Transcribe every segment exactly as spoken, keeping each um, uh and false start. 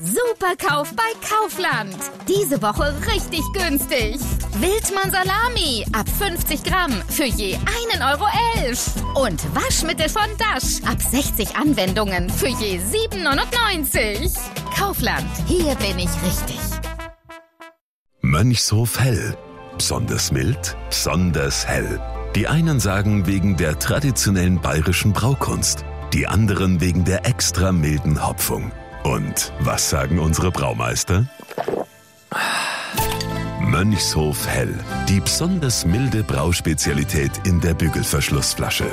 Superkauf bei Kaufland. Diese Woche richtig günstig. Wildmann Salami ab fünfzig Gramm für je einen Euro elf. Und Waschmittel von Dash ab sechzig Anwendungen für je sieben neunundneunzig. Kaufland, hier bin ich richtig. Mönchshof Hell. Besonders mild, besonders hell. Die einen sagen wegen der traditionellen bayerischen Braukunst, die anderen wegen der extra milden Hopfung. Und was sagen unsere Braumeister? Mönchshof Hell, die besonders milde Brauspezialität in der Bügelverschlussflasche.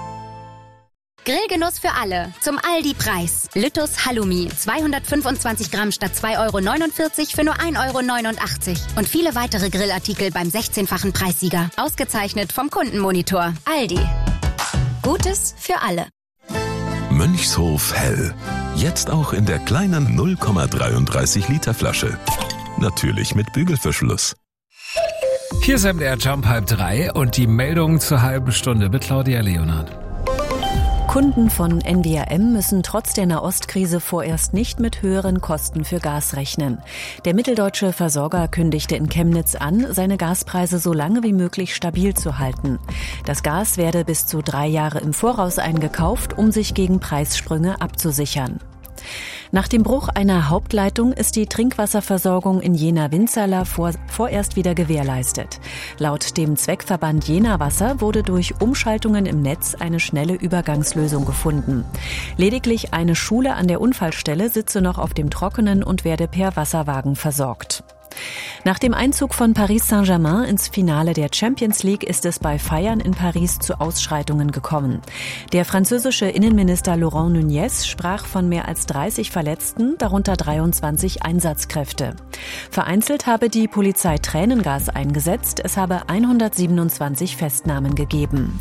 Grillgenuss für alle. Zum Aldi-Preis. Lüttus Halloumi. zweihundertfünfundzwanzig Gramm statt zwei Euro neunundvierzig für nur ein Euro neunundachtzig. Und viele weitere Grillartikel beim sechzehnfachen Preissieger. Ausgezeichnet vom Kundenmonitor. Aldi. Gutes für alle. Mönchshof Hell. Jetzt auch in der kleinen null Komma dreiunddreißig Liter Flasche. Natürlich mit Bügelverschluss. Hier ist M D R Jump halb drei und die Meldung zur halben Stunde mit Claudia Leonhardt. Kunden von N W R M müssen trotz der Nahostkrise vorerst nicht mit höheren Kosten für Gas rechnen. Der mitteldeutsche Versorger kündigte in Chemnitz an, seine Gaspreise so lange wie möglich stabil zu halten. Das Gas werde bis zu drei Jahre im Voraus eingekauft, um sich gegen Preissprünge abzusichern. Nach dem Bruch einer Hauptleitung ist die Trinkwasserversorgung in Jena-Winzerla vor, vorerst wieder gewährleistet. Laut dem Zweckverband Jena Wasser wurde durch Umschaltungen im Netz eine schnelle Übergangslösung gefunden. Lediglich eine Schule an der Unfallstelle sitze noch auf dem Trockenen und werde per Wasserwagen versorgt. Nach dem Einzug von Paris Saint-Germain ins Finale der Champions League ist es bei Feiern in Paris zu Ausschreitungen gekommen. Der französische Innenminister Laurent Nunez sprach von mehr als dreißig Verletzten, darunter dreiundzwanzig Einsatzkräfte. Vereinzelt habe die Polizei Tränengas eingesetzt, es habe hundertsiebenundzwanzig Festnahmen gegeben.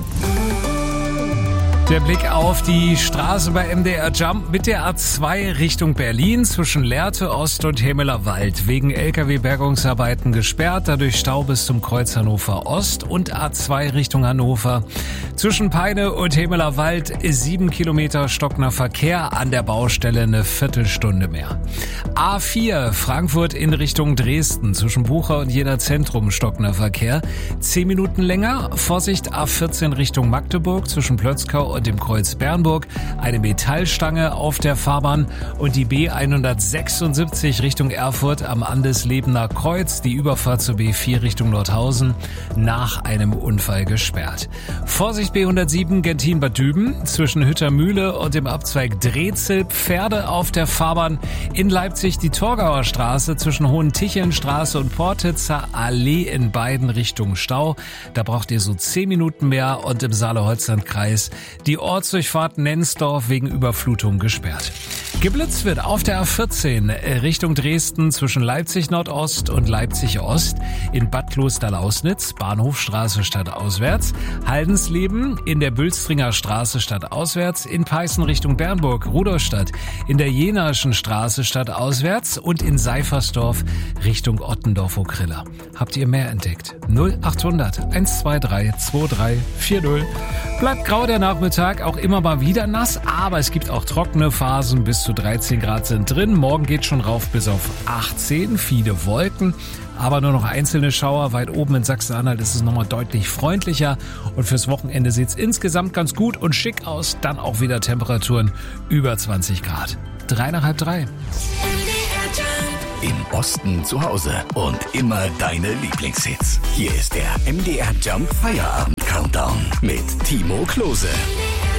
Der Blick auf die Straße bei M D R Jump mit der A zwei Richtung Berlin zwischen Lehrte Ost und Hemeler Wald. Wegen L K W-Bergungsarbeiten gesperrt, dadurch Stau bis zum Kreuz Hannover Ost und A zwei Richtung Hannover. Zwischen Peine und Hemeler Wald sieben Kilometer stockender Verkehr, an der Baustelle eine Viertelstunde mehr. A vier Frankfurt in Richtung Dresden zwischen Bucher und Jena Zentrum stockender Verkehr. Zehn Minuten länger. Vorsicht A vierzehn Richtung Magdeburg zwischen Plötzkau und dem Kreuz Bernburg, eine Metallstange auf der Fahrbahn und die B hundertsechsundsiebzig Richtung Erfurt am Andeslebener Kreuz, die Überfahrt zur B vier Richtung Nordhausen nach einem Unfall gesperrt. Vorsicht B hundertsieben Gentin-Bad Düben zwischen Hüttermühle und dem Abzweig Drezel, Pferde auf der Fahrbahn in Leipzig, die Torgauer Straße zwischen Hohentichenstraße und Portitzer Allee in beiden Richtungen Stau. Da braucht ihr so zehn Minuten mehr und im Saale-Holzland-Kreis die Ortsdurchfahrt Nensdorf wegen Überflutung gesperrt. Geblitzt wird auf der A vierzehn Richtung Dresden zwischen Leipzig Nordost und Leipzig Ost, in Bad Klosterlausnitz, Bahnhofstraße stadtauswärts, Haldensleben in der Bülstringer Straße stadtauswärts, in Peißen Richtung Bernburg, Rudolstadt, in der Jenaischen Straße stadtauswärts und in Seifersdorf Richtung Ottendorf-Okrilla. Habt ihr mehr entdeckt? null achthundert eins zwei drei zwei drei vier null. Bleibt grau der Nachmittag, auch immer mal wieder nass, aber es gibt auch trockene Phasen, bis zu dreizehn Grad sind drin. Morgen geht schon rauf bis auf achtzehn, viele Wolken, aber nur noch einzelne Schauer. Weit oben in Sachsen-Anhalt ist es nochmal deutlich freundlicher und fürs Wochenende sieht es insgesamt ganz gut und schick aus. Dann auch wieder Temperaturen über zwanzig Grad. Drei nach halb drei. Im Osten zu Hause und immer deine Lieblingshits. Hier ist der M D R Jump Feierabend Countdown mit Timo Klose.